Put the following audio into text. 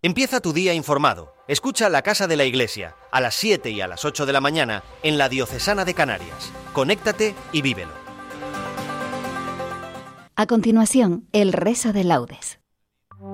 Empieza tu día informado. Escucha La Casa de la Iglesia, a las 7 y a las 8 de la mañana, en la Diocesana de Canarias. Conéctate y vívelo. A continuación, el rezo de laudes.